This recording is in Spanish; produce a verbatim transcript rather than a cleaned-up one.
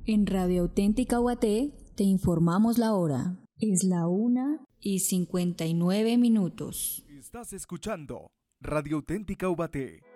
En Radio Auténtica Ubaté te informamos la hora. Es la una y cincuenta y nueve minutos. Estás escuchando Radio Auténtica Ubaté.